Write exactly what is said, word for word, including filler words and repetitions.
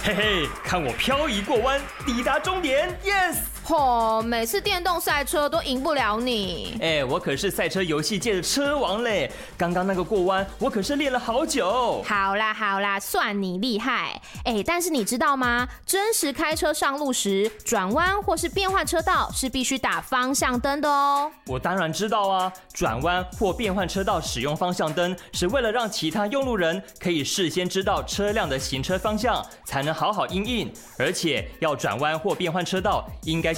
嘿嘿，看我漂移过弯，抵达终点 ，yes！ 吼，每次电动赛车都赢不了你。 哎，我可是赛车游戏界的车王嘞！刚刚那个过弯，我可是练了好久。 好啦好啦，算你厉害。哎，但是你知道吗？真实开车上路时，转弯或是变换车道是必须打方向灯的哦。 我当然知道啊，转弯或变换车道使用方向灯，是为了让其他用路人可以事先知道车辆的行车方向，才能好好因应。而且要转弯或变换车道，应该